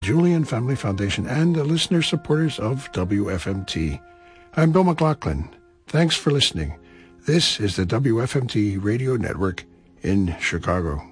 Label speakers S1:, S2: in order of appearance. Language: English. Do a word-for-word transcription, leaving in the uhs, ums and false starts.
S1: Julian Family Foundation and the listener supporters of W F M T. I'm Bill McLaughlin. Thanks for listening. This is the W F M T Radio Network in Chicago.